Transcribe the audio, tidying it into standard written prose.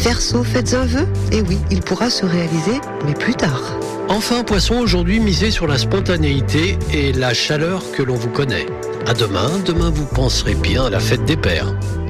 Verseau, faites un vœu, et oui, il pourra se réaliser, mais plus tard. Enfin, Poisson, aujourd'hui, misez sur la spontanéité et la chaleur que l'on vous connaît. À demain, vous penserez bien à la fête des pères.